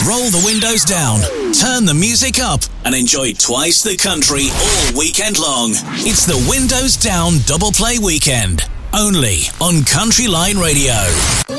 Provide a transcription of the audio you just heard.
roll the windows down, turn the music up, and enjoy twice the country all weekend long. It's the Windows Down Double Play Weekend, only on Country Line Radio.